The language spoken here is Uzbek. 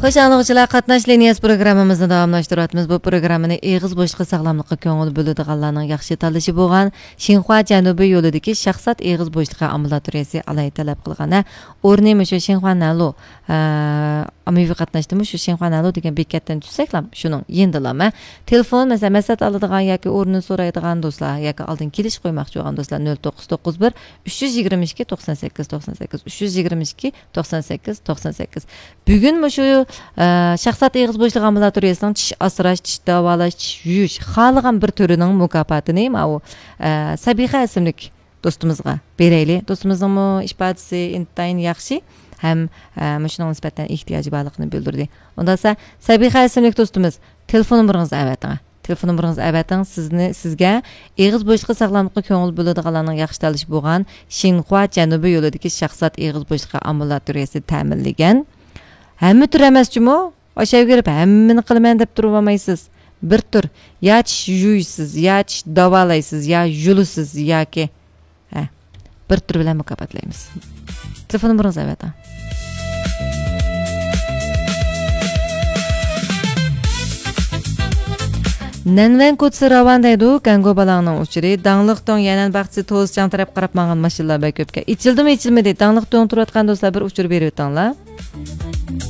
Xo'sh, anglag'uchilar, qatnash liniyasi programmamizni davomlashtiryapmiz. Bu programmani eg'iz bo'shliqi sog'lomlikqa ko'ngil bo'ladiganlarning yaxshi tanlashi bo'lgan Xinhua Janubiy yo'lidagi shaxsat eg'iz bo'shliqi ambulatoriyasi alayhi talab qilgan. O'rnimi shu Xinhua Nalu ammaviy qatnashdimi shu Xinhua Nalu degan bekatdan tushsaklam, shuning yendilama. Telefon masalan mas'at oladigan yoki o'rnini so'raydigan do'stlar yoki oldin kelish qo'ymoqchi bo'lgan do'stlar 0991 322 98 98 322 98 98. Bugun shu shaxsat eg'iz bo'shliq ambulatoriyasining tish asrash, tish davolash, tish yuvish xalqan bir turining mukofotini u Sabiha ismli do'stimizga beraylik. Do'stimizning ifodasi intayin yaxshi ham shunga nisbatan ehtiyoji borligini bildirdi. Unda esa Sabiha ismli do'stimiz telefon nomeringizni avating. Telefon nomeringizni avating, sizga eg'iz bo'shliqi sog'lomlikqa ko'ngil bo'ladiganlarning yaxshi tanlashi bo'lgan Xinhua Janubiy yo'lidagi shaxsat eg'iz bo'shliqi ambulatoriyasi ta'minlagan. Hamma tur emasmi? O'shaga kirib hammani qilaman deb turib olmaysiz. Bir tur ya tish yuysiz, ya tish davolaysiz, ya yulisiz yoki bir tur bilan mukofotlaymiz. Telefon nomeringizni avating. Nanvan ko'tsi ravandaydi, Gango balangning uchiri, dangliq to'ng yanan baxtsi to'zchang taraf qarab mang'an mashinalar ko'pga. Ichildimi, ichilmadi, dangliq to'ng turayotgan do'stlar bir uchur berib o'tanglar.